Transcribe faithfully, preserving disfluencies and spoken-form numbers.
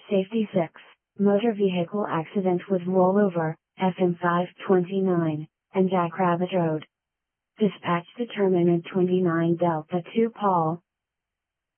Safety six, motor vehicle accident with rollover, F M five twenty-nine, and Jackrabbit Road. Dispatch determinant twenty-nine Delta two Paul,